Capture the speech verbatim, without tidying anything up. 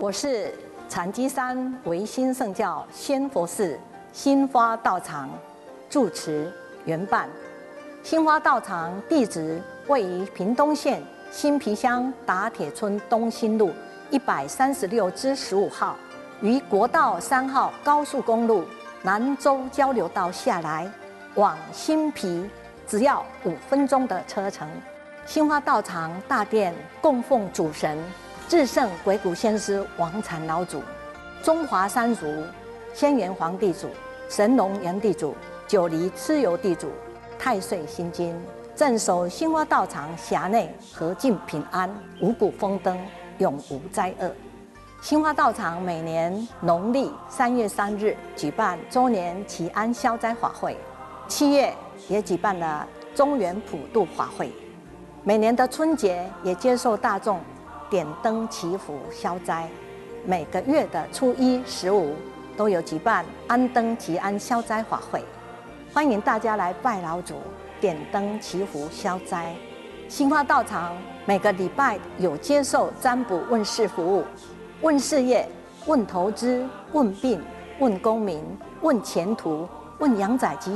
我是禅机山唯心圣教仙佛寺新花道场住持圆伴。新花道场地址位于屏东县新皮乡打铁村东兴路一百三十六之十五号，于国道三号高速公路南州交流道下来，往新皮只要五分钟的车程。新花道场大殿供奉主神至圣鬼谷先师王禅老祖、中华三祖、仙元皇地主、神农元地主、九黎蚩尤地主、太岁心经，镇守新花道场辖内和尽平安，五谷丰登，永无灾厄。新花道场每年农历三月三日举办周年祈安消灾法会，七月也举办了中元普渡法会，每年的春节也接受大众点灯祈福消灾，每个月的初一、十五都有举办安灯祈安消灾法会，欢迎大家来拜老祖、点灯祈福消灾。新花道场每个礼拜有接受占卜问事服务，问事业、问投资、问病、问功名、问前途、问阳仔吉